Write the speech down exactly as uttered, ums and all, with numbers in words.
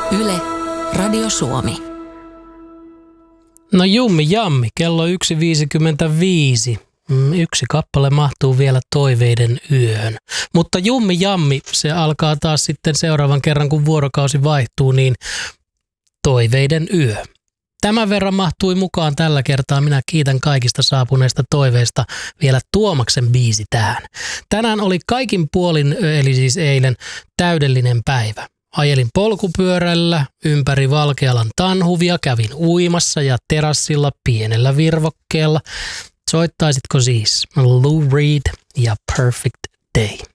Yle, Radio Suomi. No jummi jammi, kello yksi viisikymmentäviisi. Yksi kappale mahtuu vielä toiveiden yöhön. Mutta jummi jammi, se alkaa taas sitten seuraavan kerran, kun vuorokausi vaihtuu, niin toiveiden yö. Tämän verran mahtui mukaan tällä kertaa. Minä kiitän kaikista saapuneista toiveista vielä Tuomaksen biisi tähän. Tänään oli kaikin puolin, eli siis eilen, täydellinen päivä. Ajelin polkupyörällä ympäri Valkealan tanhuvia, kävin uimassa ja terassilla pienellä virvokkeella. Soittaisitko siis Lou Reed ja Perfect Day?